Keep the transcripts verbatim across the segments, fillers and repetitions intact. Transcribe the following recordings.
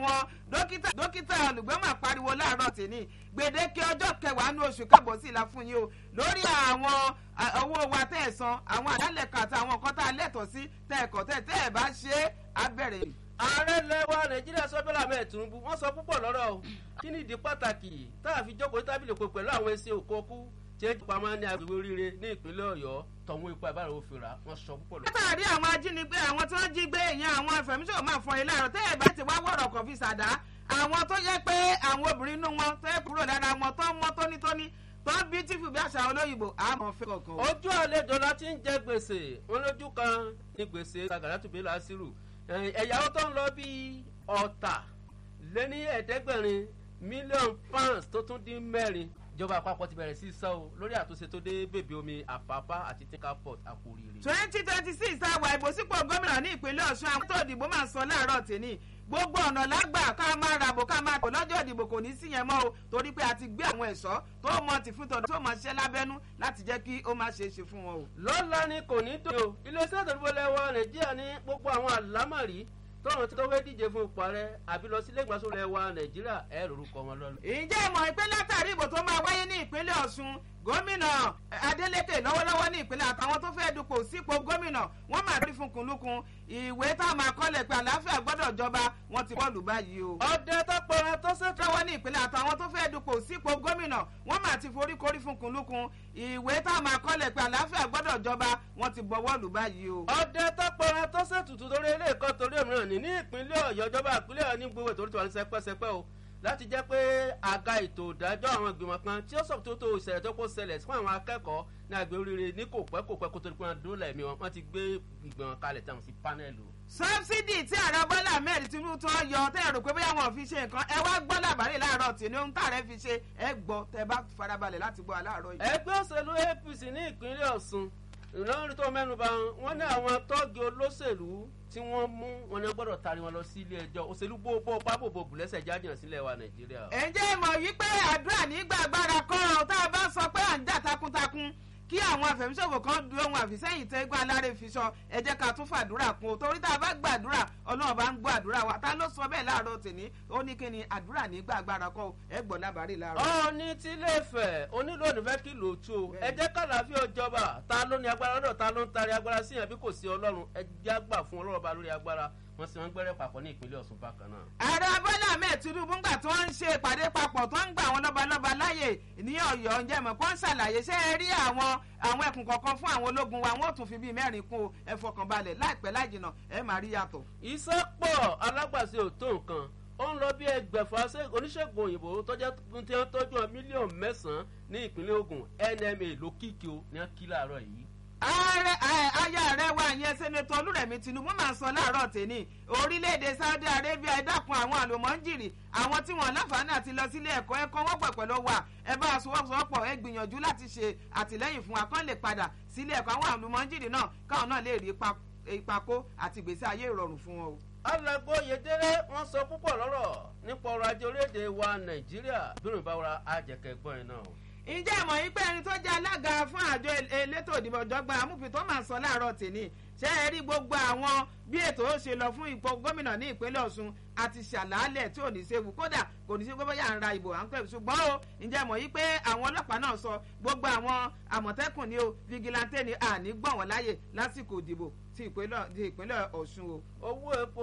àwọn dókítà dókítà olùgbọ́mọ̀ pariwo láàárọ̀ tèmi gbèdéke ọjọ́ kẹwàá ní oṣù kábọ̀ sí ìlà fún yín o lórí àwọn owó wa tẹ́ ẹ̀ san àwọn àdálẹ̀kọ̀ àti àwọn nǹkan tá a lẹ́tọ̀ọ́ sí tẹ́ ẹ̀kọ́ tẹ́ tẹ́ ẹ̀ bá ṣe é abẹ́rẹ́. ààrẹ lẹwa nàìjíríà sọ bọ́lá ahmed tinubu wọ́n sọ púpọ̀ lọ́rọ̀ o kí ni ìdí pàtàkì tá a fi jókòó tábìlì pò pẹ̀lú àwọn ẹṣin òkòkú tí ń pamọ́ ní agbègbè oríire ní ìpínlẹ̀ ọ̀yọ́ tọ̀hún ipò àbára òfin rà wọ́n sọ púpọ̀ lọ́rọ̀. látàrí àwọn ajínigbé àwọn tí wọ́n jí gbé èèyàn àwọn afẹ̀míṣòwò máa fọ ilé àrò tẹ́ ẹ̀ bá ti wá wọ̀rọ̀ kọ̀ fi ṣàdá àwọn tó yẹ pé àwọn obìnrin inú wọn tẹ́ kúrò lára wọn tó ń mọ́ tónítóní tó ń bíútífù bí àṣà olóyìnbó àmọ́ fẹ́ kọ̀ọ̀kan. ojú àlejò la ti ń jẹ gbèsè wọn lójú kan ní gbèsè Sàgàdátù Bello Asiru ẹ̀yàwó tó ń lọ bíi ọ̀tà lé ní ẹ̀ẹ́dẹ́gbẹ̀rin mílíọ̀nù pounds tó tún dín mẹ́rin ìjọba àpapọ̀ ti bẹ̀rẹ̀ sí sán o lórí àtúnṣe tó dé bèbè omi Àpápá àti Tinker Port Àkúrírì. twenty twenty six àwà ìbò sípò gómìnà ní ìpínlẹ̀ Ọ̀ṣun àwọn tó dìbò máa sọ láàárọ̀ tèmi gbogbo ọ̀nà lágbà ká máa ràbò ká máa pò lọ́jọ́ ìdìbò kò ní sí yẹn mọ́ o torí pé a ti gbé àwọn ẹ̀ṣọ́ tó mọ ti fún tọ̀dọ̀ tó máa ṣiṣẹ́ lábẹ́nú láti jẹ́ kí ó máa ṣeé ṣe fún wọn o. lọ́la ni kò ní dùn o iléeṣẹ́ ìdòdìbò lẹ́wọ̀ Nàìjíríà ní gbogbo àwọn àlámọ̀rí tọ́run tí tó fẹ́ díje fún ipò ààrẹ àbí lọ sílé ìgbàsó lẹ́wọ̀ Nàìjíríà ẹ̀ lórúkọ wọn lọ́la. ǹjẹ́ ìmọ̀ ìpín látàrí ìbò tó máa wáyé ní ìpínlẹ̀ Ọ̀ṣun gómìnà Adeleke lọ́wọ́lọ́wọ́ ní ìpínlẹ̀ àtàwọn tó fẹ́ dupò sípò gómìnà wọ́n máa rí fún kùnlùkùn ìwé tá a máa kọ́lẹ̀ pé àlàáfíà gbọ́dọ̀ jọba wọ́n ti bọ́ọ̀lù báyìí o. ọdẹ tó pọnra tó ṣètò lọ́wọ́ ní ìpínlẹ̀ àtàwọn tó fẹ́ dupò sípò gómìnà wọ́n máa ti foríkorí fún kùnlùkùn ìwé tá a máa kọ́lẹ̀ pé àlàáfíà gbọ́dọ̀ jọba wọ́n ti bọ́ọ̀lù báyìí o. ọdẹ tó pọnra tó ṣètùtù torí ilé ẹ̀kọ́ torí òmíràn ní ní ìpínlẹ̀ Ọ̀yọ́ ìjọba ìpínlẹ̀ ní gbogbo ètò ìtò sẹpẹsẹpẹ o láti jẹ́ pé àga ètò ìdájọ́ àwọn ìgbìmọ̀ kan tí ó sọ̀tòtò ìṣẹ̀lẹ̀ tó kó ṣẹlẹ̀ fún àwọn akẹ́kọ̀ọ́ ní agbègbè oríire ní kò pẹ́ kò pẹ́ kó tó di pé wọ́n dúró lẹ́mí wọn wọ́n ti gbé ìgbìmọ̀ kalẹ̀ táwọn sí pánẹ́ẹ̀lì o. sọ́bsidì tí ààrẹ Bọ́lá Ahmed Tinubu tó yọ tẹ́ ẹ rò pé bóyá wọn ò fi ṣe nǹkan ẹ wá gbọ́ làbárí láàárọ̀ tì ní ohun táàrẹ fi ṣe ẹ gbọ́ tẹ bá farabalẹ̀ láti gbọ́ aláàárọ̀ yìí. ẹgbẹ́ òṣèlú A P C ní ìpínlẹ̀ Ọ̀ṣun ìlọrin tó mẹ́nuba wọn ní àwọn tọ́ọ̀gì olóṣèlú tí wọ́n mú wọn ní gbọ́dọ̀ tari wọn lọ sí ilé ẹjọ́ òṣèlú gbogbo pábòbò bùlẹ́sẹ̀ jáde sílẹ̀ wa Nàìjíríà. ǹjẹ́ ìmọ̀ wípé àdúrà nígbà agbára kọ́ tá a bá sọ pé à ń jà takuntakun kí àwọn àfẹ̀míṣòfò kan du ohun àfìsẹ́yìn tẹ́ gbọ́n alárè fi sọ ẹ jẹ́ ká tún fàdúrà kún o torí tá a bá gbàdúrà Ọlọ́run bá ń gbọ́ àdúrà wa ta ló sọ bẹ́ẹ̀ láàárọ̀ tèmi ó ní kí ni àdúrà nígbà agbára kọ́ ẹ gbọ́ lábàárì láàárọ̀. Ọọ̀ni tí ilé Ifẹ̀ onílò nífẹ̀ẹ́ kí ló tó ẹ jẹ́ kàlàáfíà ìjọba ta ló ní agbára lọ́dọ̀ ta ló ń tari agbára sí yẹn bí kò sí Ọlọ́run ẹ jẹ́ àgbà fún Ọlọ́run bá lórí agbára wọ́n sì máa ń gbẹ́rẹ́ papọ̀ ní ìpínlẹ̀ Ọ̀ṣun bákan náà. ààrẹ Bọ́lá Ahmed Tinubu ńgbà tí wọ́n ń ṣe ìpàdé papọ̀ tó ń gbà àwọn lọ́balọ́ba láàyè ní Ọ̀yọ́ ǹjẹ́ mọ̀ kó ń ṣàlàyé ṣé ẹ rí àwọn àwọn ẹkùn kọ̀ọ̀kan fún àwọn ológun wa wọ́n ò tún fi bíi mẹ́rin kún o ẹ fọkàn balẹ̀ láìpẹ́ láìjìnà ẹ máa rí yàtọ̀. iṣẹ́ pọ̀ alágbàṣe ò tó nǹkan ó ń lọ bí ẹgbẹ̀fà oníṣègùn òyìnbó tọ́jú tí wọ́n tọ́jú mílíọ̀nù mẹ́sàn-án ní ìpínlẹ̀ Ògùn N M A ló kíkì o ní kí láàárọ̀ yìí. ààrẹ aya rẹ wa yẹn sẹ́nẹ́tọ̀ Olúrẹ̀mí Tinubu máa ń sọ láàárọ̀ tèmi orílẹ̀-èdè Saudi Arabia ẹ dákun àwọn àlùmọ́ńjìrì àwọn tí wọ́n láǹfààní àti lọ sílé ẹ̀kọ́ ẹ̀kọ́ wọ́n pẹ̀ pẹ̀lú wa ẹ bá a sọwọ́sowọ́pọ̀ ẹ gbìyànjú láti ṣe àtìlẹ́yìn fún wa kán lè padà sílé ẹ̀kọ́ àwọn àlùmọ́ńjìrì náà káwọn náà lè rí ipa kó àti ìgbésí ayé ìrọ̀rùn fún wọn o. Alágbó Yedere wọ́n sọ púpọ̀ lọ́rọ̀ nípa ọrọ̀ ajé orílẹ̀-èdè wa Nàìjíríà bírùn ìbáwọra àjẹkẹ̀gbọ́n ẹ̀ náà. ǹjẹ́ ìmọ̀ yìí pé ẹni tó jẹ́ alága fún àjọ elétò ìdìbò ọ̀jọ̀gbọ́n amúfin tó máa ń sọ láàárọ̀ tèmi ṣé ẹ rí gbogbo àwọn bí ètò ó ṣe lọ fún ipò gómìnà ní ìpínlẹ̀ Ọ̀ṣun àti ṣàlàálẹ̀ tí ò ní ṣe wù kódà kò ní ṣe gbogbo yà ń ra ìbò à ń pè ṣùgbọ́n o ǹjẹ́ ìmọ̀ yìí pé àwọn ọlọ́pàá náà sọ gbogbo àwọn àmọ̀tẹ́kùn ni o fìgìláńtẹ́ ni àní gbọ̀n wọ́n láàyè lásìkò ìdìbò ti ìpínlẹ̀ Ọ̀ṣun o. owó epo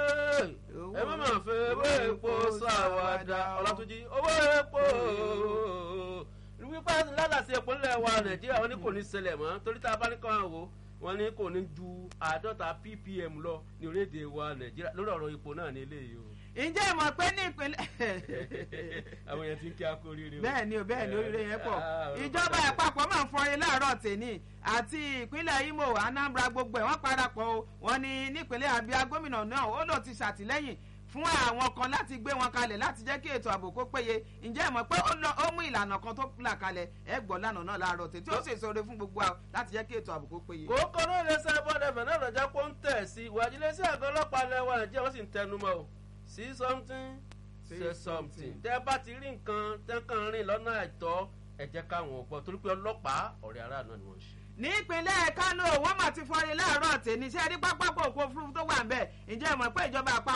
ẹ má máa fẹ́ owó epo ṣàwádà Ọlátúnjí owó epo wípé lálàsí epo ńlẹ̀ wa Nàìjíríà wọn ní kò ní ṣẹlẹ̀ mọ́ torí tá a bá ní kàn án wò wọ́n ní kò ní ju àádọ́ta ppm lọ ní orílẹ̀-èdè wa Nàìjíríà lórí ọ̀rọ̀ epo náà ní eléyìí o. ǹjẹ́ ìmọ̀ pé ní ìpínlẹ̀. àwọn yẹn ti ń kí akó oríire o. bẹ́ẹ̀ ni o bẹ́ẹ̀ ni oríire yẹn pọ̀ ìjọba àpapọ̀ máa ń fọrin láàárọ̀ tèmi àti ìpínlẹ̀ Imo Anambra gbogbo ẹ̀ wọ́n parapọ̀ o wọ́n ní nípínlẹ̀ Abia gómìnà náà ó lò ti ṣàtìlẹ́yìn fún àwọn kan láti gbé wọn kalẹ̀ láti jẹ́ kí ètò ààbò kó péye ǹjẹ́ ẹ mọ̀ pé ó mú ìlànà kan tó là kalẹ̀ ẹ gbọ́ lánàá náà láàárọ̀ tètè ó sì sọ̀rọ̀ fún gbogbo àwọn láti jẹ́ kí ètò ààbò kó péye. kókó náà lè ṣe bọ́dẹ̀ fẹ̀ náà lọ́jà kó ń tẹ̀ sí ìwádìí lé sí àgọ́ ọlọ́pàá lẹ́wọ̀n Nàìjíríà wọ́n sì ń tẹnu mọ́ o see something say something tẹ́ bá ti rí nǹkan tẹ́ kàn rìn lọ́nà àìtọ́ ẹ jẹ́ káwọn ọ̀pọ̀ torí pé ọlọ́pàá ọ̀rẹ́ ara náà ni wọ́n ṣe. nípínlẹ̀ Kánò wọ́n mà ti fọrin láàárọ̀ tèmi ṣe rí pápákọ̀ òkú òfurufú tó wà ń bẹ̀ ǹjẹ́ ẹ mọ̀ pé ìjọba àpapọ̀